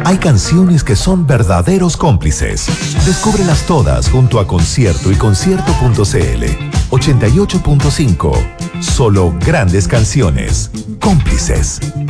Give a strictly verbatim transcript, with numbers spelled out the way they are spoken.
Hay canciones que son verdaderos cómplices. Descúbrelas todas junto a Concierto y Concierto punto cl. ochenta y ocho punto cinco. Solo grandes canciones. Cómplices.